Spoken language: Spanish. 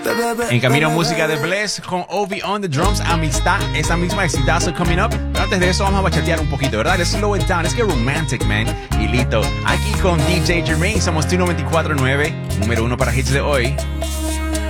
En camino música de Bless con Ovi on the drums, Amistad, esa misma exitazo coming up. Pero antes de eso vamos a bachatear un poquito, ¿verdad? Let's slow it down, let's get romantic, man. Y listo, aquí con DJ Jermaine, somos tu 94.9, número 1 para hits de hoy.